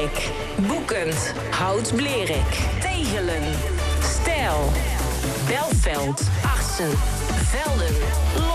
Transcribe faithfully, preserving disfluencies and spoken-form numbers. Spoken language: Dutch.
Blerik. Boekend. Hout Blerik. Tegelen. Stijl. Belveld. Arsen. Velden.